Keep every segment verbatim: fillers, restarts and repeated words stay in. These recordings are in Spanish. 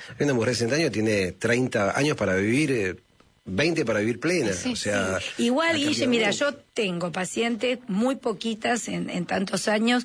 Una mujer de sesenta años tiene treinta años para vivir, eh, veinte para vivir plena. Sí, o sea, sí. Igual, Guille, mira, mucho. yo tengo pacientes muy poquitas en, en tantos años.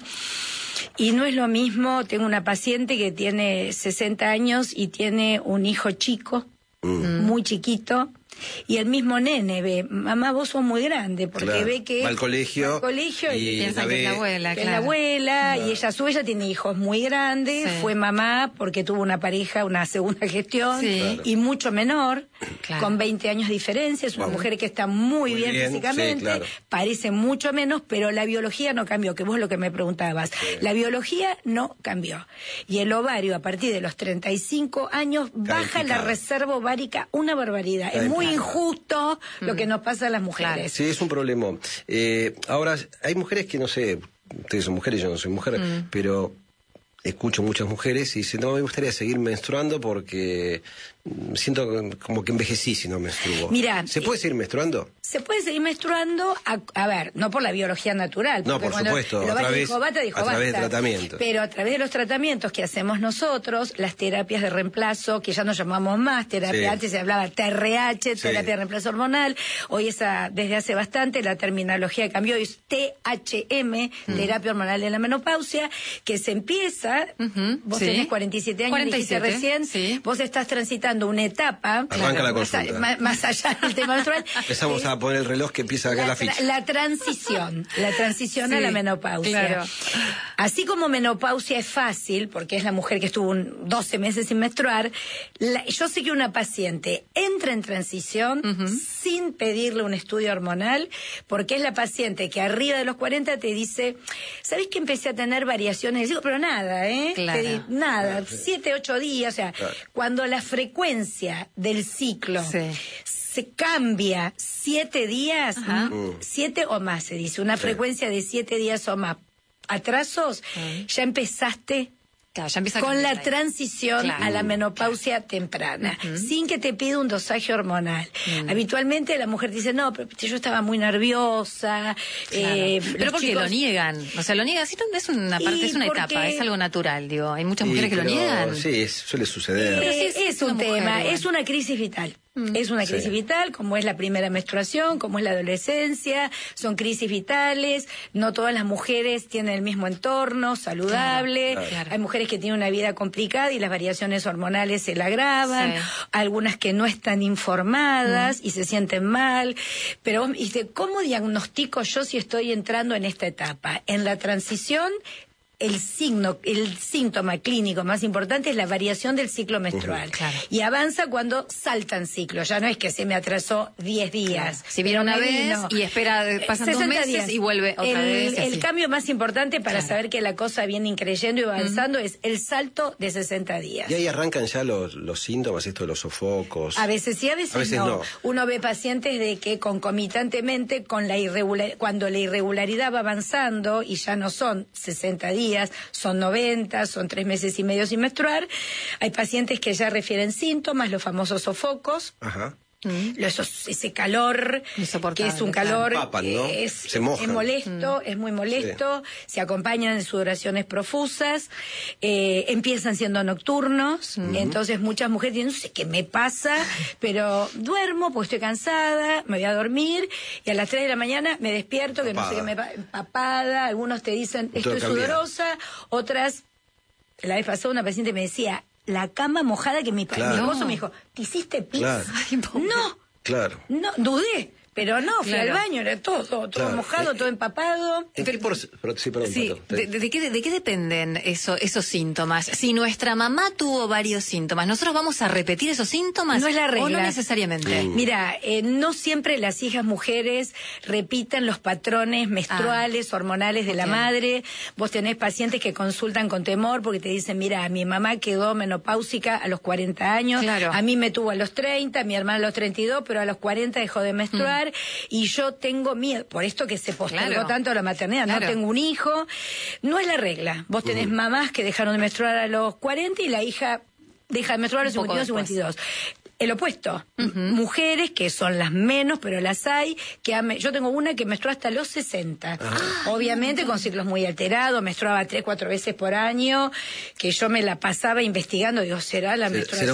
Y no es lo mismo, tengo una paciente que tiene sesenta años y tiene un hijo chico, mm. muy chiquito, y el mismo nene ve, mamá, vos sos muy grande, porque claro. ve que va al colegio, va al colegio y, y piensa que es la abuela, que claro. es la abuela, claro. y ella su ella tiene hijos muy grandes, Sí. fue mamá porque tuvo una pareja, una segunda gestión, Sí. Claro. y mucho menor, Claro. con veinte años de diferencia, es una Wow. mujer que está muy, Muy bien, bien, físicamente, sí, claro. parece mucho menos, pero la biología no cambió, que vos lo que me preguntabas. Sí. La biología no cambió. Y el ovario, a partir de los treinta y cinco años, baja la reserva ovárica una barbaridad. Cae es muy picado. injusto lo que nos pasa a las mujeres. Sí, es un problema. Eh, ahora, hay mujeres que, no sé, ustedes son mujeres, yo no soy mujer, mm. pero escucho muchas mujeres y dicen, no, me gustaría seguir menstruando porque siento como que envejecí si no menstruo. Mira, ¿se puede seguir menstruando? Se puede seguir menstruando, a, a ver, no por la biología natural. No, por supuesto, a través, dijo, bata, dijo, a través basta. de tratamientos. Pero a través de los tratamientos que hacemos nosotros, las terapias de reemplazo, que ya no llamamos más terapia, sí. Antes se hablaba T R H, terapia sí. de reemplazo hormonal, hoy esa, desde hace bastante, la terminología cambió, es T H M, mm. terapia hormonal de la menopausia, que se empieza, uh-huh. vos sí. tenés cuarenta y siete años, cuarenta y siete, dijiste recién, sí. vos estás transitando una etapa, arranca claro, la más, consulta. Más, más allá del tema menstrual. Empezamos eh, a poner el reloj que empieza acá la, la ficha. La transición, la transición sí, a la menopausia. Claro. Así como menopausia es fácil, porque es la mujer que estuvo un, doce meses sin menstruar, la, yo sé que una paciente entra en transición uh-huh. sin pedirle un estudio hormonal, porque es la paciente que arriba de los cuarenta te dice, ¿sabés que empecé a tener variaciones? Digo, pero nada, ¿eh? Claro. Te di, nada, claro. siete, ocho días, o sea, claro. cuando la frecuencia del ciclo sí. se cambia siete días, uh-huh. siete o más se dice, una sí. frecuencia de siete días o más, atrasos, uh-huh. ya empezaste claro, ya empieza con la ahí. transición claro. a la menopausia claro. temprana, uh-huh. sin que te pida un dosaje hormonal. Uh-huh. Habitualmente la mujer dice, no, pero yo estaba muy nerviosa. Claro. Eh, pero porque chicos... lo niegan, o sea, lo niegan, sí, es una parte, y es una porque... etapa, es algo natural, digo. Hay muchas mujeres sí, que pero, lo niegan. Sí, es, suele suceder. Eh, sí, es, es un tema, mujer, es una crisis vital. Mm. Es una crisis sí. vital, como es la primera menstruación, como es la adolescencia, son crisis vitales, no todas las mujeres tienen el mismo entorno saludable, claro, claro. hay mujeres que tienen una vida complicada y las variaciones hormonales se la agravan, sí. algunas que no están informadas mm. y se sienten mal, pero dice, ¿cómo diagnostico yo si estoy entrando en esta etapa? En la transición, el signo, el síntoma clínico más importante es la variación del ciclo menstrual. Uh-huh, claro. Y avanza cuando saltan ciclos. Ya no es que se me atrasó diez días. Claro. Si viene una vez vino, y espera, pasan dos meses días. Y vuelve otra el, vez. El cambio más importante para claro. saber que la cosa viene increyendo y avanzando uh-huh. es el salto de sesenta días. Y ahí arrancan ya los, los síntomas, esto de los sofocos. A veces sí, a veces, a veces no. no. Uno ve pacientes de que concomitantemente con la irregular, cuando la irregularidad va avanzando y ya no son sesenta días, son noventa, son tres meses y medio sin menstruar. Hay pacientes que ya refieren síntomas, los famosos sofocos. Ajá. Mm. Esos, ese calor, que es un calor, Papan, ¿no? es, se mojan. es molesto, mm. es muy molesto, sí. se acompañan de sudoraciones profusas, eh, empiezan siendo nocturnos, mm. entonces muchas mujeres dicen, no sé qué me pasa, pero duermo porque estoy cansada, me voy a dormir y a las tres de la mañana me despierto, que papada. no sé qué me pasa, empapada, algunos te dicen, estoy sudorosa, otras, la vez pasada una paciente me decía, la cama mojada que mi, claro. mi esposo me dijo, ¿te hiciste pis? Claro. Ay, no. Claro. No, dudé. Pero no, fui claro. al baño, era todo, todo claro. mojado, eh, todo empapado. ¿En qué por... Pero, sí, perdón, sí, perdón, de, de, qué, ¿De qué dependen eso, esos síntomas? Si nuestra mamá tuvo varios síntomas, ¿nosotros vamos a repetir esos síntomas? No es la regla. ¿O no necesariamente? Mm. Mira, eh, no siempre las hijas mujeres repiten los patrones menstruales, ah. hormonales de okay. la madre. Vos tenés pacientes que consultan con temor porque te dicen, mira, mi mamá quedó menopáusica a los cuarenta años, claro. a mí me tuvo a los treinta, mi hermana a los treinta y dos, pero a los cuarenta dejó de menstruar mm. y yo Yo tengo miedo, por esto que se postergó claro. tanto la maternidad, claro. no tengo un hijo, no es la regla. Vos tenés uh-huh. mamás que dejaron de menstruar a los cuarenta y la hija deja de menstruar a los cincuenta y uno, cincuenta y dos. El opuesto, uh-huh. mujeres que son las menos, pero las hay, que ame... yo tengo una que menstrua hasta los sesenta, ah, obviamente con ciclos muy alterados, menstruaba tres, cuatro veces por año, que yo me la pasaba investigando, digo, ¿será la menstruación?